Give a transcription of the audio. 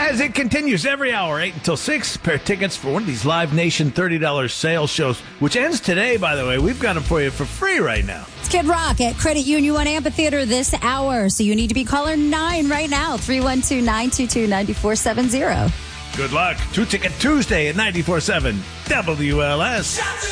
As it continues every hour, 8 until 6, pair of tickets for one of these Live Nation $30 sales shows, which ends today, by the way. We've got them for you for free right now. It's Kid Rock at Credit Union 1 Amphitheater this hour. So you need to be caller 9 right now, 312-922-9470. Good luck. Two Ticket Tuesday at 94.7 WLS.